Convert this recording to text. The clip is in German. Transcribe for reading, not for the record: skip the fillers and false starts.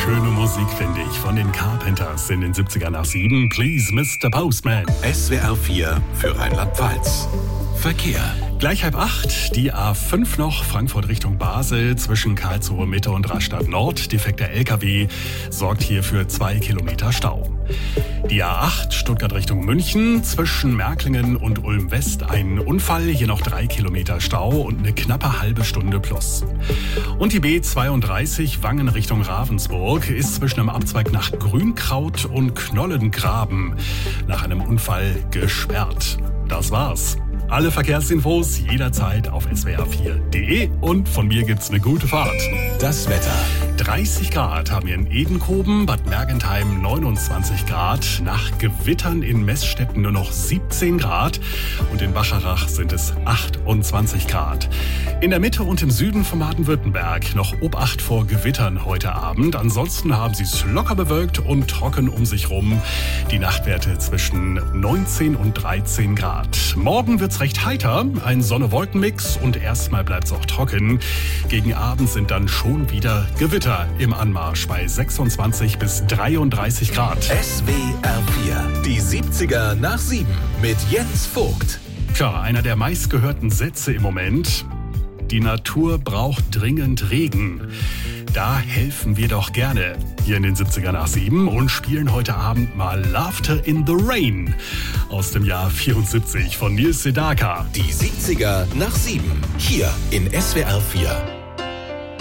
schöne Musik, finde ich, von den Carpenters in den 70er nach 7. Please, Mr. Postman. SWR 4 für Rheinland-Pfalz. Verkehr. Gleich 7:30, die A5 noch, Frankfurt Richtung Basel, zwischen Karlsruhe Mitte und Rastatt Nord. Defekter LKW sorgt hier für 2 Kilometer Stau. Die A8 Stuttgart Richtung München, zwischen Märklingen und Ulm West ein Unfall, hier noch 3 Kilometer Stau und eine knappe halbe Stunde plus. Und die B32 Wangen Richtung Ravensburg ist zwischen einem Abzweig nach Grünkraut und Knollengraben nach einem Unfall gesperrt. Das war's. Alle Verkehrsinfos jederzeit auf swr4.de und von mir gibt's eine gute Fahrt. Das Wetter. 30 Grad haben wir in Edenkoben, Bad Mergentheim 29 Grad, nach Gewittern in Meßstetten nur noch 17 Grad und in Bacharach sind es 28 Grad. In der Mitte und im Süden von Baden-Württemberg noch Obacht vor Gewittern heute Abend. Ansonsten haben sie es locker bewölkt und trocken um sich rum. Die Nachtwerte zwischen 19 und 13 Grad. Morgen wird's recht heiter, ein Sonne-Wolken-Mix und erstmal bleibt's auch trocken. Gegen Abend sind dann schon wieder Gewitter im Anmarsch bei 26 bis 33 Grad. SWR 4, die 70er nach 7 mit Jens Vogt. Tja, einer der meistgehörten Sätze im Moment. Die Natur braucht dringend Regen. Da helfen wir doch gerne hier in den 70er nach 7 und spielen heute Abend mal Laughter in the Rain aus dem Jahr 74 von Nils Sedaka. Die 70er nach 7, hier in SWR 4.